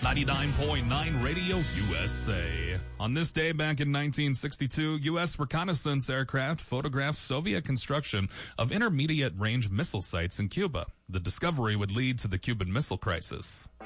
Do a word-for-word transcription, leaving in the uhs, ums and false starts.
ninety-nine point nine Radio U S A. On this day back in nineteen sixty-two, U S reconnaissance aircraft photographed Soviet construction of intermediate-range missile sites in Cuba. The discovery would lead to the Cuban Missile Crisis.